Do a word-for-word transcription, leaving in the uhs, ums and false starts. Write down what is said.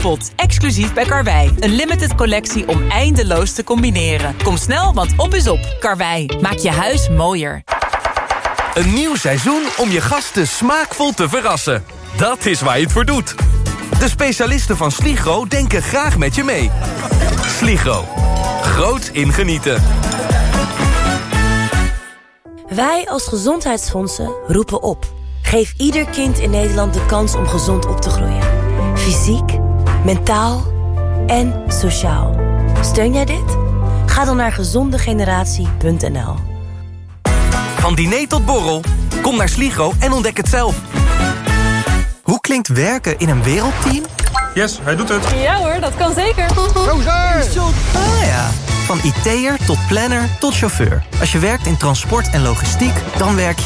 Pot, exclusief bij Karwei. Een limited collectie om eindeloos te combineren. Kom snel, want op is op. Karwei, maak je huis mooier. Een nieuw seizoen om je gasten smaakvol te verrassen. Dat is waar je het voor doet. De specialisten van Sligro denken graag met je mee. Sligro. Groot in genieten. Wij als gezondheidsfondsen roepen op. Geef ieder kind in Nederland de kans om gezond op te groeien. Fysiek, mentaal en sociaal. Steun jij dit? Ga dan naar gezondegeneratie punt n l. Van diner tot borrel, kom naar Sligro en ontdek het zelf. Hoe klinkt werken in een wereldteam? Yes, hij doet het. Ja hoor, dat kan zeker. Ah ja, van I T'er tot planner tot chauffeur. Als je werkt in transport en logistiek, dan werk je